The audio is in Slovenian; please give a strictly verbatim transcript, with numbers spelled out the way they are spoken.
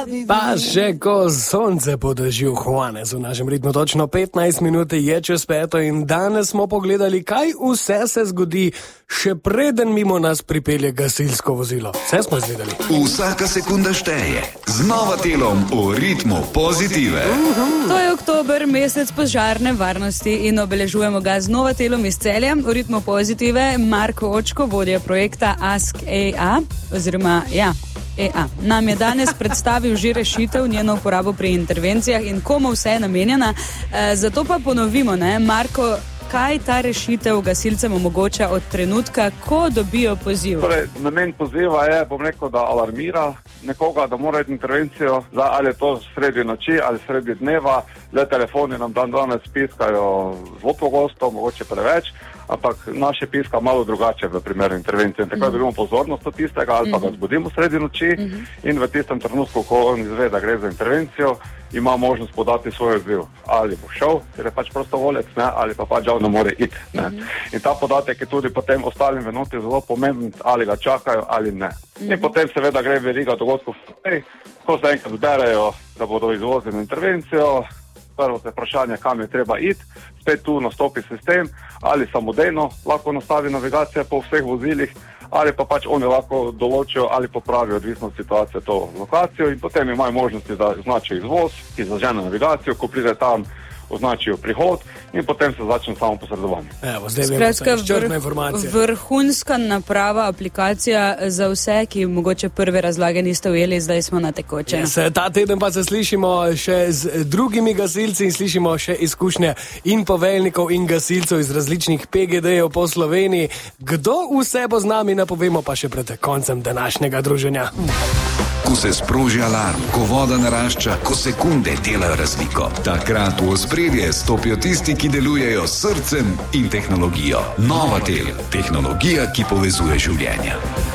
Pa še ko sonce podeži v Juanes, v našem ritmu točno petnajst minut je čez peto in danes smo pogledali, kaj vse se zgodi, še preden mimo nas pripelje gasilsko vozilo. Vse smo izvedeli. Vsaka sekunda šteje. Z Novatelom v ritmu pozitive. Uh-huh. To je oktober, mesec požarne varnosti in obeležujemo ga z Novatelom iz Celja v ritmu pozitive. Marko Očko, vodja projekta Ask A I, oziroma ja. E A. Nam je danes predstavil že rešitev, njeno uporabo pri intervencijah in komu vse je namenjena. E, zato pa ponovimo, ne, Marko, kaj ta rešitev gasilcem omogoča od trenutka, ko dobijo poziv? Torej, namen poziva je, bom rekel, da alarmira nekoga, da mora intervencijo, da ali je to sredi noči ali sredi dneva, le telefoni nam dan danes piskajo zelo pogosto, mogoče preveč, ampak naše piska malo drugače v primeru intervencije. Tako da dobimo pozornost od tistega ali pa ga zbudimo sredi noči in v tistem trenutku, ko on izve, da gre za intervencijo, ima možnost podati svoj odziv. Ali bo šel, ker je pač prostovoljec, ne, ali pa pač žal ne more iti. Ne. In ta podatek je tudi potem ostalim v enoti zelo pomemben, ali ga čakajo ali ne. In potem seveda gre veriga dogodkov vsej, ko se enkrat zberejo, da bodo izvozili intervencijo. Prvo se vprašanje, kam je treba iti, spet tu nastopi sistem, ali samodejno lahko nastavi navigacija po vseh vozilih, ali pa pač oni lahko določijo ali popravijo odvisno od situacije to lokacijo in potem imajo možnosti, da označijo izvoz, ki zažene navigacijo, ko pride tam, označijo prihod in potem se začne samo posredovanje. Evo, zdaj vemo, črtne informacije. Vrhunska naprava, aplikacija za vse, ki mogoče prve razlage niste ujeli, zdaj smo na tekoče. Yes, ta teden pa se slišimo še z drugimi gasilci in slišimo še izkušnje in poveljnikov in gasilcev iz različnih P G D-jev po Sloveniji. Kdo vse bo z nami, napovemo pa še pred koncem današnjega druženja. Ko se sproži alarm, ko voda narašča, ko sekunde delajo razliko. Takrat v ospredje stopijo tisti, ki delujejo s srcem in tehnologijo. Novatel, tehnologija, ki povezuje življenja.